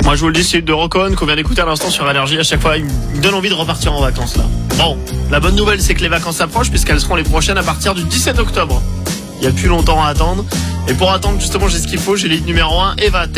Moi je vous le dis, c'est de Rocon qu'on vient d'écouter à l'instant sur Allergie. À chaque fois il me donne envie de repartir en vacances là. Bon, la bonne nouvelle c'est que les vacances approchent puisqu'elles seront les prochaines à partir du 17 octobre. Il n'y a plus longtemps à attendre. Et pour attendre justement j'ai ce qu'il faut, j'ai l'île numéro 1, Eva.